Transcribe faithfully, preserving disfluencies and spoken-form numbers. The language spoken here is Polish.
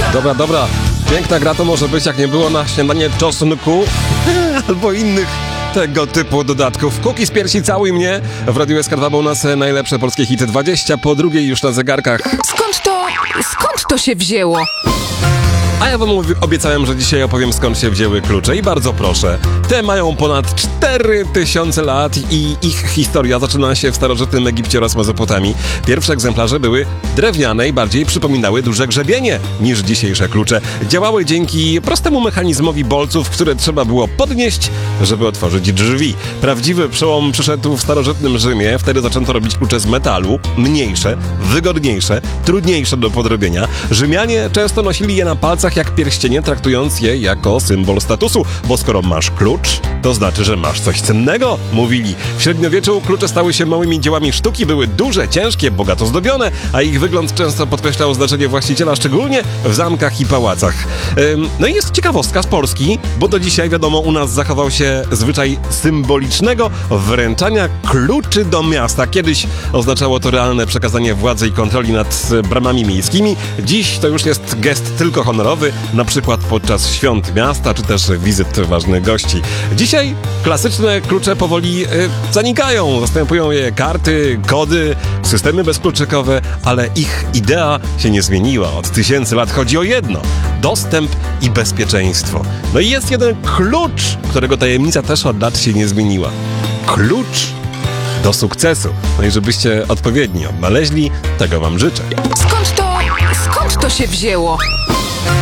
Dobra, dobra. Piękna gra to może być, jak nie było na śniadanie czosnku albo innych tego typu dodatków. Kuki z piersi Całuj mnie w Radiu S K dwa, bo u nas najlepsze polskie hity dwadzieścia po drugiej już na zegarkach. Skąd to, skąd to się wzięło? A ja wam obiecałem, że dzisiaj opowiem, skąd się wzięły klucze i bardzo proszę. Te mają ponad cztery tysiące lat i ich historia zaczyna się w starożytnym Egipcie oraz Mezopotamii. Pierwsze egzemplarze były drewniane i bardziej przypominały duże grzebienie niż dzisiejsze klucze. Działały dzięki prostemu mechanizmowi bolców, które trzeba było podnieść, żeby otworzyć drzwi. Prawdziwy przełom przyszedł w starożytnym Rzymie. Wtedy zaczęto robić klucze z metalu, mniejsze, wygodniejsze, trudniejsze do podrobienia. Rzymianie często nosili je na palcach jak pierścienie, traktując je jako symbol statusu, bo skoro masz klucz, to znaczy, że masz coś cennego, mówili. W średniowieczu klucze stały się małymi dziełami sztuki, były duże, ciężkie, bogato zdobione, a ich wygląd często podkreślał znaczenie właściciela, szczególnie w zamkach i pałacach. Ym, no i jest ciekawostka z Polski, bo do dzisiaj, wiadomo, u nas zachował się zwyczaj symbolicznego wręczania kluczy do miasta. Kiedyś oznaczało to realne przekazanie władzy i kontroli nad bramami miejskimi. Dziś to już jest gest tylko honorowy, na przykład podczas świąt miasta, czy też wizyt ważnych gości. Dzisiaj klasyczne klucze powoli y, zanikają, zastępują je karty, kody, systemy bezkluczykowe, ale ich idea się nie zmieniła. Od tysięcy lat chodzi o jedno: dostęp i bezpieczeństwo. No i jest jeden klucz, którego tajemnica też od lat się nie zmieniła. Klucz do sukcesu. No i żebyście odpowiednio odnaleźli, tego wam życzę. Skąd to, skąd to się wzięło?